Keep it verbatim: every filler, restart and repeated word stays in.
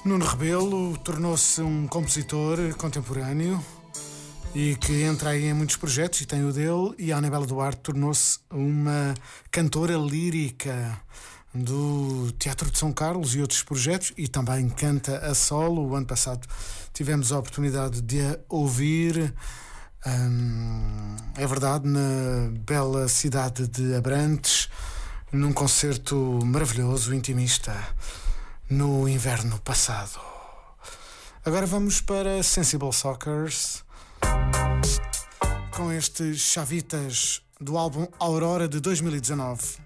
Nuno Rebelo tornou-se um compositor contemporâneo e que entra aí em muitos projetos e tem o dele, e a Anabela Duarte tornou-se uma cantora lírica do Teatro de São Carlos e outros projetos, e também canta a solo. O ano passado tivemos a oportunidade de a ouvir, hum, é verdade, na bela cidade de Abrantes, num concerto maravilhoso, intimista, no inverno passado. Agora vamos para Sensible Sockers com estes chavitas do álbum Aurora de dois mil e dezanove.